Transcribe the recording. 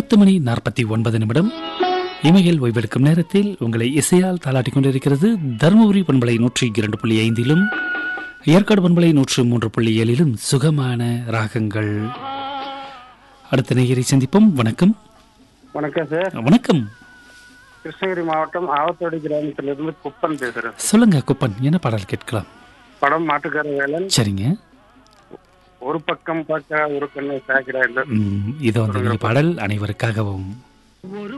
10:49 இமையில் ஓய்வெடுக்கும் நேரத்தில் உங்களை இசையால் தாளாட்டிக் கொண்டிருக்கிறது தருமபுரி பண்பலை 102.5 ஏற்காடு பண்பலை 103.7 சுகமான ராகங்கள். அடுத்த நேயரை சந்திப்போம். வணக்கம். வணக்கம் சார். வணக்கம். கிருஷ்ணகிரி மாவட்டம் ஆவத்தோடி கிராமத்திலிருந்து குப்பன் பேசுறேன். சொல்லுங்க குப்பன், என்ன பாடல் கேட்கலாம்? படம் மாட்டுக்கார வேலன். சரிங்க. ஒரு பக்கம் பார்க்க ஒரு கண்ணை சாய்க்கிறார். இதோ அந்த பாடல் அனைவருக்காகவும்.